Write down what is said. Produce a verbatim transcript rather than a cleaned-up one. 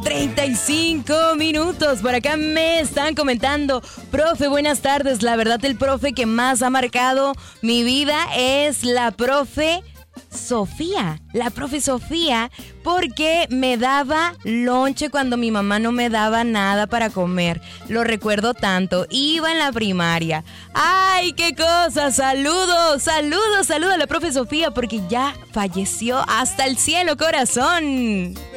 treinta y cinco minutos. Por acá me están comentando: profe, buenas tardes. La verdad, el profe que más ha marcado mi vida es la profe Sofía, la profe Sofía, porque me daba lonche cuando mi mamá no me daba nada para comer. Lo recuerdo tanto. Iba en la primaria. ¡Ay, qué cosa! Saludos, saludos, saludos a la profe Sofía, porque ya falleció. Hasta el cielo, corazón.